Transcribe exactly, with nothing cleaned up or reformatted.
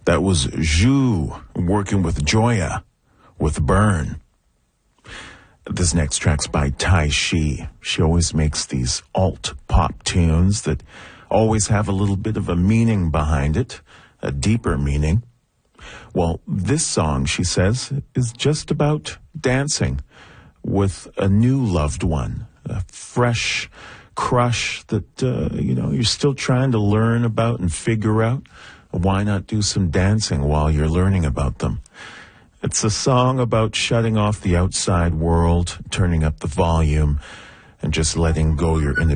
That was Zhu working with Joya with Burn. This next track's by Tai Shi. She always makes these alt pop tunes that always have a little bit of a meaning behind it, a deeper meaning. Well, this song, she says, is just about dancing with a new loved one, a fresh crush that, uh, you know, you're still trying to learn about and figure out. Why not do some dancing while you're learning about them? It's a song about shutting off the outside world, turning up the volume, and just letting go your inhibitions.